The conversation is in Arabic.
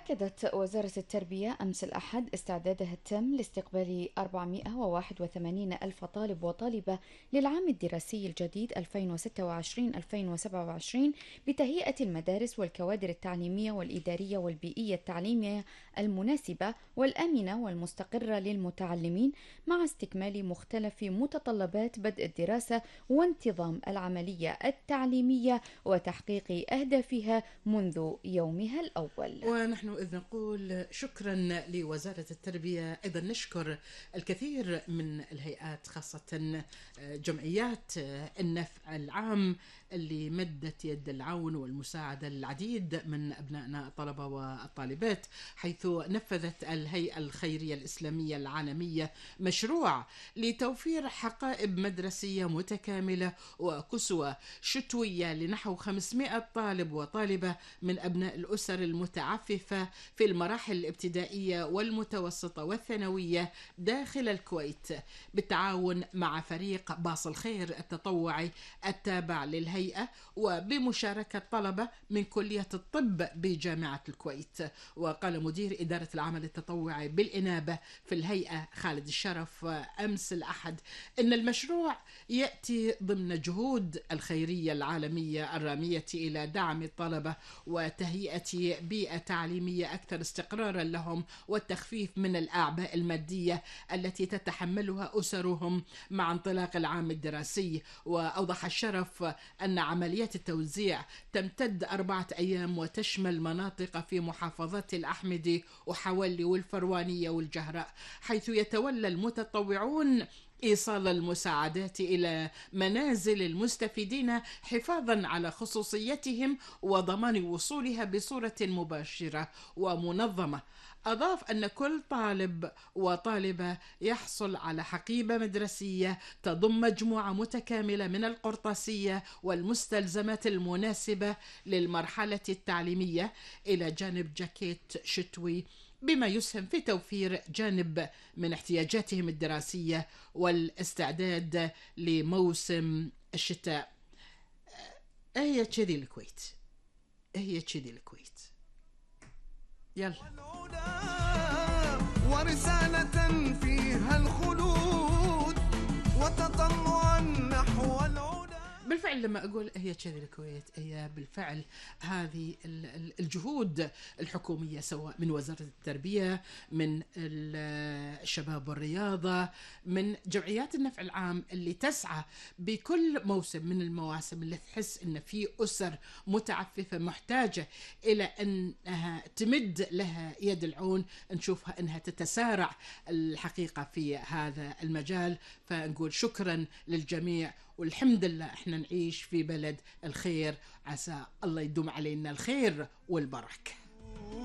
أكدت وزارة التربية أمس الأحد استعدادها التام لاستقبال 481 ألف طالب وطالبة للعام الدراسي الجديد 2026-2027 بتهيئة المدارس والكوادر التعليمية والإدارية والبيئية التعليمية المناسبة والآمنة والمستقرة للمتعلمين، مع استكمال مختلف متطلبات بدء الدراسة وانتظام العملية التعليمية وتحقيق أهدافها منذ يومها الأول. ونحن إذ نقول شكرا لوزارة التربية، أيضا نشكر الكثير من الهيئات خاصة جمعيات النفع العام اللي مدت يد العون والمساعدة للعديد من أبنائنا الطلبة والطالبات، حيث نفذت الهيئة الخيرية الإسلامية العالمية مشروع لتوفير حقائب مدرسية متكاملة وكسوة شتوية لنحو 500 طالب وطالبة من أبناء الأسر المتعففة في المراحل الابتدائية والمتوسطة والثانوية داخل الكويت، بالتعاون مع فريق باص الخير التطوعي التابع للهيئة وبمشاركة طلبة من كلية الطب بجامعة الكويت. وقال مدير إدارة العمل التطوعي بالإنابة في الهيئة خالد الشرف أمس الأحد إن المشروع يأتي ضمن جهود الخيرية العالمية الرامية إلى دعم الطلبة وتهيئة بيئة تعليمية أكثر استقرارا لهم والتخفيف من الأعباء المادية التي تتحملها أسرهم مع انطلاق العام الدراسي. وأوضح الشرف أن عمليات التوزيع تمتد 4 أيام وتشمل مناطق في محافظات الأحمدي وحولي والفروانية والجهراء، حيث يتولى المتطوعون إيصال المساعدات إلى منازل المستفيدين حفاظا على خصوصيتهم وضمان وصولها بصورة مباشرة ومنظمة. أضاف أن كل طالب وطالبة يحصل على حقيبة مدرسية تضم مجموعة متكاملة من القرطاسية والمستلزمات المناسبة للمرحلة التعليمية، إلى جانب جاكيت شتوي، بما يسهم في توفير جانب من احتياجاتهم الدراسية والاستعداد لموسم الشتاء. هي كذي الكويت، هي كذي الكويت. يلا. ورسالة فيها الخلود وتطلعا نحو العلا. بالفعل لما أقول هي كذي الكويت، هي بالفعل هذه الجهود الحكومية، سواء من وزارة التربية، من الشباب والرياضة، من جمعيات النفع العام اللي تسعى بكل موسم من المواسم اللي تحس إن في أسر متعففة محتاجة إلى أنها تمد لها يد العون، نشوفها أنها تتسارع الحقيقة في هذا المجال. فنقول شكرا للجميع، والحمد لله احنا نعيش في بلد الخير، عسى الله يدوم علينا الخير والبركة.